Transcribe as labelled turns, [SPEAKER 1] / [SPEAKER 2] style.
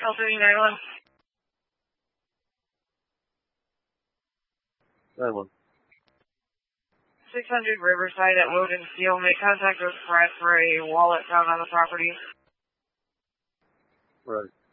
[SPEAKER 1] L39
[SPEAKER 2] 91.
[SPEAKER 1] 600 Riverside at Woden Steel. Make contact with Brad for a wallet found on the property.
[SPEAKER 2] Right.